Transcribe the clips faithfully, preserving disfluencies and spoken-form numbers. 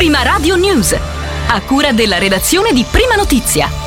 Prima Radio News, a cura della redazione di Prima Notizia.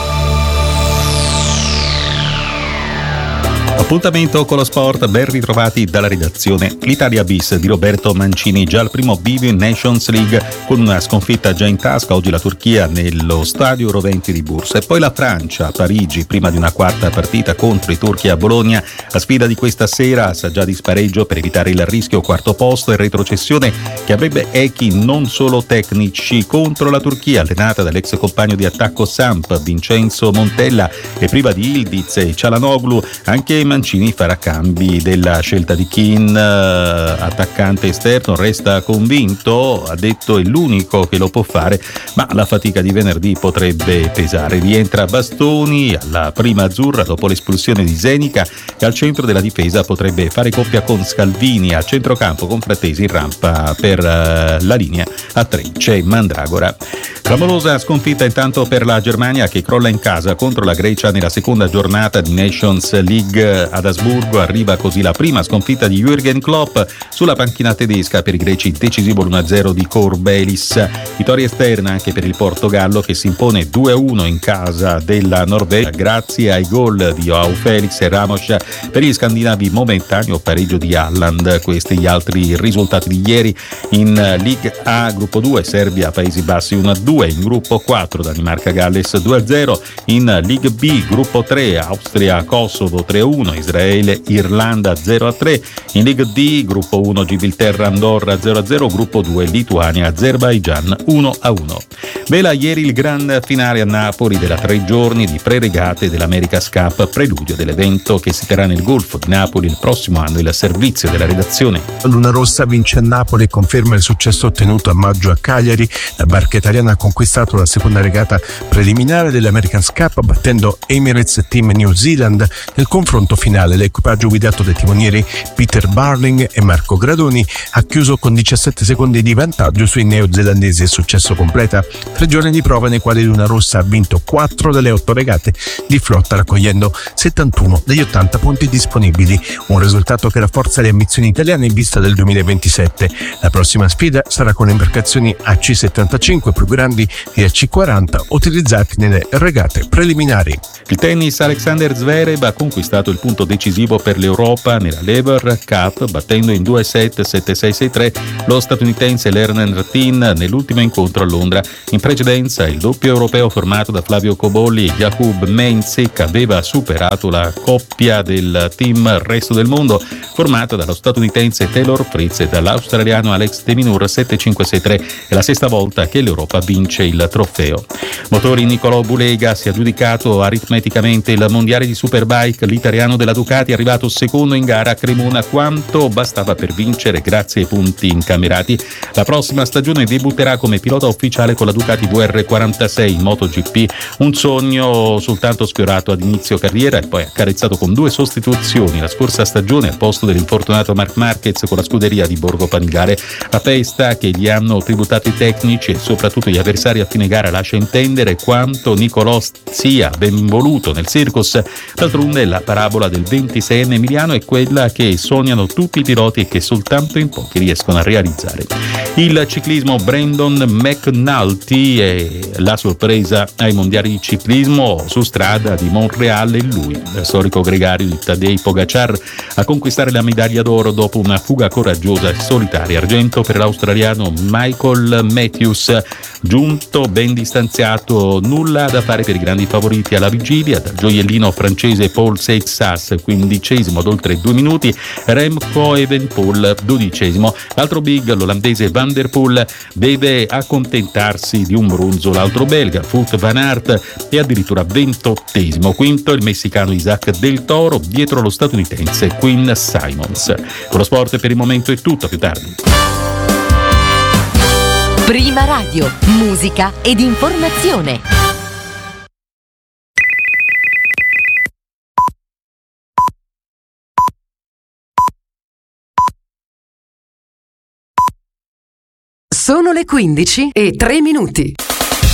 Appuntamento con lo sport, ben ritrovati dalla redazione. L'Italia bis di Roberto Mancini, già al primo bivio in Nations League con una sconfitta già in tasca. Oggi la Turchia nello stadio Roventi di Bursa e poi la Francia a Parigi prima di una quarta partita contro i turchi a Bologna. La sfida di questa sera sa già di spareggio per evitare il rischio quarto posto e retrocessione che avrebbe echi non solo tecnici contro la Turchia allenata dall'ex compagno di attacco Samp Vincenzo Montella e priva di Ildiz e Çalhanoğlu. Anche Mancini farà cambi della scelta di Kean, attaccante esterno, resta convinto, ha detto è l'unico che lo può fare, ma la fatica di venerdì potrebbe pesare. Rientra Bastoni alla prima azzurra dopo l'espulsione di Zenica e al centro della difesa potrebbe fare coppia con Scalvini, a centrocampo con Frattesi in rampa per la linea a tre c'è Mandragora. Clamorosa sconfitta intanto per la Germania che crolla in casa contro la Grecia nella seconda giornata di Nations League ad Asburgo. Arriva così la prima sconfitta di Jürgen Klopp sulla panchina tedesca per i greci, decisivo l'uno a zero di Corbelis. Vittoria esterna anche per il Portogallo che si impone due a uno in casa della Norvegia grazie ai gol di Joao Felix e Ramos. Per gli scandinavi momentaneo pareggio di Haaland. Questi gli altri risultati di ieri in League A. Gruppo due Serbia Paesi Bassi uno a due, in gruppo quattro Danimarca Galles due a zero, in League B gruppo tre Austria Kosovo tre a uno, Israele Irlanda zero a tre, in League D gruppo uno Gibilterra Andorra zero a zero, gruppo due Lituania Azerbaigian uno a uno. Vela ieri il gran finale a Napoli della tre giorni di pre-regate dell'America's Cup, preludio dell'evento che si terrà nel Golfo di Napoli il prossimo anno. Il servizio della redazione. Luna Rossa vince a Napoli e conferma il successo ottenuto a maggio a Cagliari. La barca italiana ha conquistato la seconda regata preliminare dell'America's Cup battendo Emirates Team New Zealand. Nel confronto finale l'equipaggio guidato dai timonieri Peter Barling e Marco Gradoni ha chiuso con diciassette secondi di vantaggio sui neozelandesi e successo completa tre giorni di prova nei quali Luna Rossa ha vinto quattro delle otto regate di flotta raccogliendo settantuno degli ottanta punti disponibili, un risultato che rafforza le ambizioni italiane in vista del duemilaventisette. La prossima sfida sarà con imbarcazioni A C settantacinque più grandi e A C quaranta utilizzati nelle regate preliminari. Il tennis, Alexander Zverev ha conquistato il punto decisivo per l'Europa nella Lever Cup battendo in due set sette sei sei tre lo statunitense Lerner Tin nell'ultimo incontro a Londra. In precedenza il doppio europeo formato da Flavio Cobolli e Jakub Mensik aveva superato la coppia del team Resto del Mondo formata dallo statunitense Taylor Fritz e dall'australiano Alex de Minaur sette cinque sei tre. È la sesta volta che l'Europa vince il trofeo. Motori Nicolò Bulega si è aggiudicato aritmeticamente il mondiale di Superbike. L'italiano della Ducati è arrivato secondo in gara a Cremona, quanto bastava per vincere grazie ai punti incamerati. La prossima stagione debutterà come pilota ufficiale con la Ducati V R quarantasei in MotoGP, un sogno soltanto sfiorato ad inizio carriera e poi accarezzato con due sostituzioni la scorsa stagione al posto dell'infortunato Marc Marquez con la scuderia di Borgo Panigale. La festa che gli hanno tributato i tecnici e soprattutto gli avversari a fine gara lascia intendere quanto Nicolò sia ben voluto nel circus. D'altronde la parabola del ventiseienne emiliano è quella che sognano tutti i piloti e che soltanto in pochi riescono a realizzare. Il ciclismo, Brandon McNulty è la sorpresa ai mondiali di ciclismo su strada di Montreal e lui, il storico gregario di Tadej Pogacar, a conquistare la medaglia d'oro dopo una fuga coraggiosa e solitaria. Argento per l'australiano Michael Matthews, giunto ben distanziato, nulla da fare per i grandi favoriti alla vigilia. Dal gioiellino francese Paul Seixas, quindicesimo ad oltre due minuti, Remco Evenepoel dodicesimo. L'altro big, l'olandese Van der Poel, deve accontentarsi di un bronzo. L'altro belga Wout van Aert è addirittura ventottesimo. Quinto il messicano Isaac Del Toro, dietro lo statunitense Quinn Simons. Con lo sport per il momento è tutto, più tardi. Prima Radio, musica ed informazione. Sono le quindici e tre minuti.